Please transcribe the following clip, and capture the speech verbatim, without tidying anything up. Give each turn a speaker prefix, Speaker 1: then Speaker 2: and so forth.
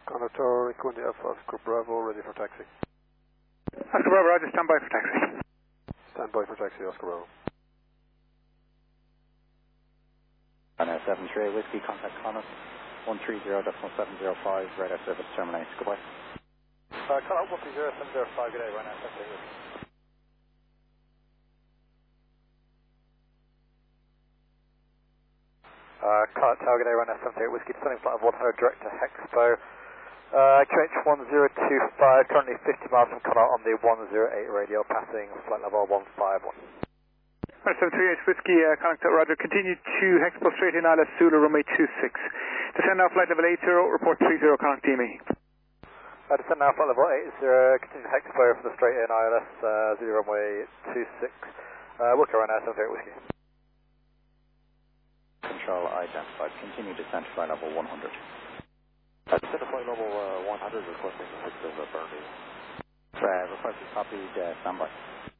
Speaker 1: Conductor, Equinity Alpha, Oscar Bravo, ready for taxi.
Speaker 2: Oscar Bravo, Roger, stand by for taxi.
Speaker 1: Stand by for taxi, Oscar Bravo.
Speaker 3: Ryanair seven three eight Whiskey, contact Connor, one three zero seven zero five, radar service terminates, goodbye.
Speaker 1: Uh, Connor, one three zero seven zero five, good day, Ryanair seven three eight Whiskey. Uh, Connor, Tower, good day, Ryanair seven three eight Whiskey, descending flight of one hundred direct to Hexpo. Uh, Q H one zero two five, currently fifty miles from Connor on the one zero eight radio, passing flight level one five one.
Speaker 2: seven three eight Whiskey, uh, contact Roger, continue to Hexpo straight in Isla Sula, runway two six. Descend now flight level eight zero, report three zero, contact D M E.
Speaker 1: Uh, descend now flight level eight zero, continue to Hexpo from the straight in I L S, uh, zero runway two six. Uh, Wilco Ryanair seven three eight Whiskey.
Speaker 3: Control identified, continue descent to flight level one hundred.
Speaker 4: Uh, descend to flight level uh, one hundred, requesting the six of the Burnley.
Speaker 3: Uh, request is copied, uh, standby.